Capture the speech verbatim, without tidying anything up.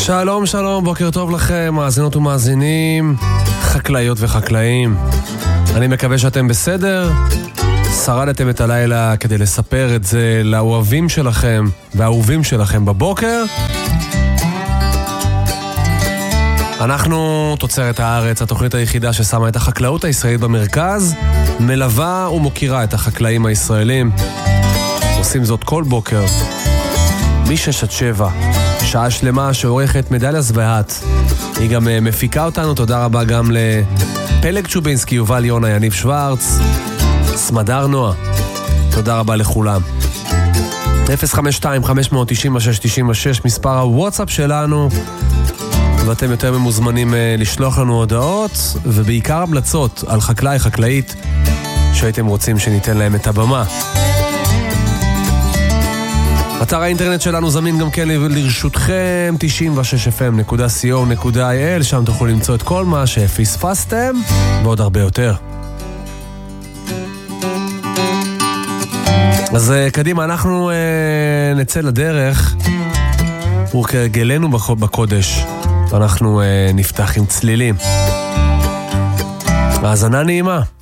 שלום שלום, בוקר טוב לכם, מאזינות ומאזינים, חקלאיות וחקלאים. אני מקווה שאתם בסדר, שרדתם את הלילה כדי לספר את זה לאוהבים שלכם והאהובים שלכם בבוקר. אנחנו תוצרת הארץ, התוכנית היחידה ששמה את החקלאות הישראלית במרכז, מלווה ומוקירה את החקלאים הישראלים. עושים זאת כל בוקר, משש עד שבע, שעה שלמה שעורכת מדליה זווהת. היא גם מפיקה אותנו, תודה רבה גם לפלג צ'ובינסקי, יובל יונה, יניב שוורץ, סמדר נועה. תודה רבה לכולם. אפס חמש שתיים חמש תשע שש תשע שש מספר הוואטסאפ שלנו, ואתם יותר ממוזמנים לשלוח לנו הודעות ובעיקר המלצות על חקלאי חקלאית שהייתם רוצים שניתן להם את הבמה. אתר האינטרנט שלנו זמין גם כן לרשותכם, תשעים ושש אף אם נקודה סי או נקודה איי אל, שם תוכלו למצוא את כל מה שפספסתם ועוד הרבה יותר. אז קדימה, אנחנו אה, נצא לדרך, וכרגלנו בקודש אנחנו אה, נפתח עם צלילים. האזנה נעימה.